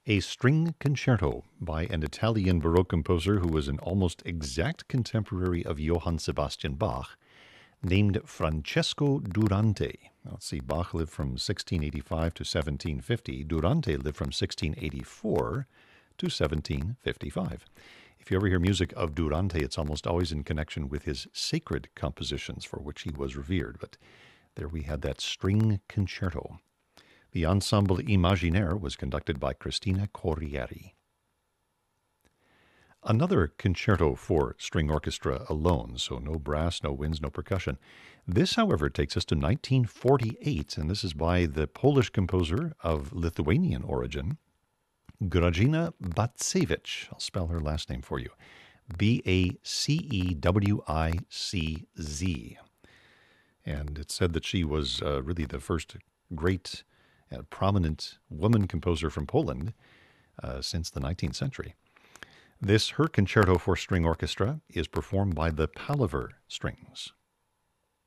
A string concerto by an Italian Baroque composer who was an almost exact contemporary of Johann Sebastian Bach, named Francesco Durante. Let's see, Bach lived from 1685 to 1750. Durante lived from 1684 to 1755. If you ever hear music of Durante, it's almost always in connection with his sacred compositions for which he was revered. But there we had that string concerto. The Ensemble Imaginaire was conducted by Cristina Corrieri. Another concerto for string orchestra alone, so no brass, no winds, no percussion. This, however, takes us to 1948, and this is by the Polish composer of Lithuanian origin, Grażyna Bacewicz. I'll spell her last name for you. Bacewicz. And it's said that she was really the first great and prominent woman composer from Poland since the 19th century. Her concerto for string orchestra is performed by the Palaver Strings.